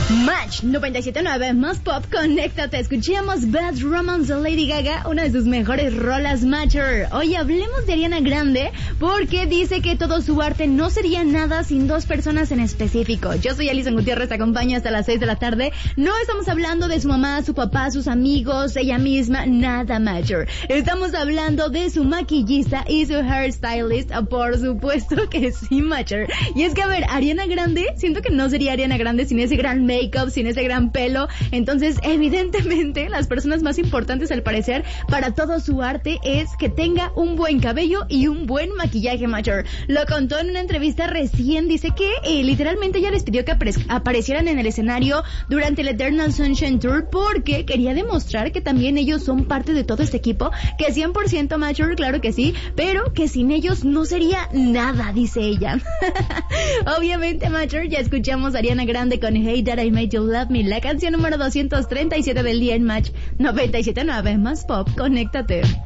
Match 97.9 más pop, conéctate. Escuchemos Bad Romance de Lady Gaga, una de sus mejores rolas, Matter. Hoy hablemos de Ariana Grande porque dice que todo su arte no sería nada sin dos personas en específico. Yo soy Alison Gutiérrez, te acompaño hasta las 6 de la tarde. No estamos hablando de su mamá, su papá, sus amigos, ella misma, nada Matter. Estamos hablando de su maquillista y su hairstylist, por supuesto que sí Matter. Y es que a ver, Ariana Grande, siento que no sería Ariana Grande sin ese gran make-up, sin ese gran pelo. Entonces, evidentemente, las personas más importantes al parecer para todo su arte es que tenga un buen cabello y un buen maquillaje Matter. Lo contó en una entrevista recién, dice que literalmente ella les pidió que aparecieran en el escenario durante el Eternal Sunshine Tour porque quería demostrar que también ellos son parte de todo este equipo, que 100% Matter, claro que sí, pero que sin ellos no sería nada, dice ella. Obviamente Matter, ya escuchamos a Ariana Grande con Hey That I Made You Love Me, la canción número 237 del día en Match 97.9 más pop, conéctate.